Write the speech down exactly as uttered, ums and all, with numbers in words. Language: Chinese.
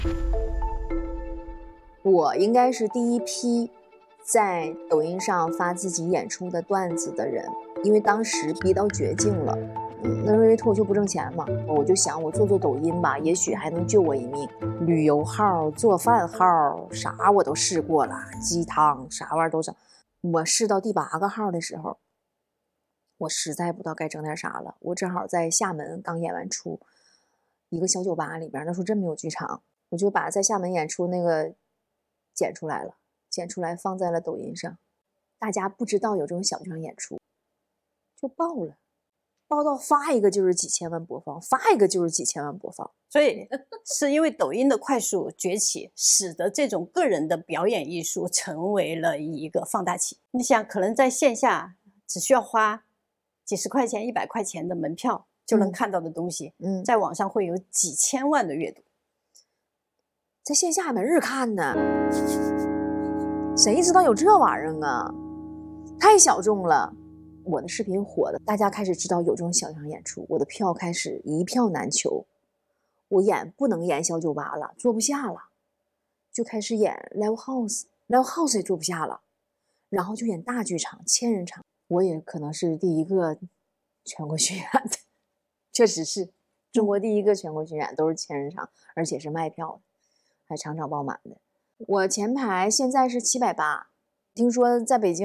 我应该是第一批在抖音上发自己演出的段子的人，因为当时逼到绝境了。嗯，那因为脱口秀不挣钱嘛，我就想我做做抖音吧，也许还能救我一命。旅游号、做饭号，啥我都试过了，鸡汤啥玩意儿都整。我试到第八个号的时候，我实在不知道该整点啥了。我正好在厦门刚演完出，一个小酒吧里边，那时候真没有剧场，我就把在厦门演出那个剪出来了，剪出来放在了抖音上。大家不知道有这种小剧场演出，就爆了。报道发一个就是几千万播放，发一个就是几千万播放。 所以是因为抖音的快速崛起，使得这种个人的表演艺术成为了一个放大器。你想，可能在线下只需要花几十块钱、一百块钱的门票就能看到的东西， 嗯， 在网上会有几千万的阅读。 在线下没人看呢，谁知道有这玩意儿啊？太小众了。我的视频火了，大家开始知道有这种小场演出，我的票开始一票难求。我演不能演小酒吧了，坐不下了，就开始演 live house，live house 也坐不下了，然后就演大剧场、千人场。我也可能是第一个全国巡演的，确实是中国第一个全国巡演，都是千人场，而且是卖票的，还场场爆满的。我前排现在是七百八，听说在北京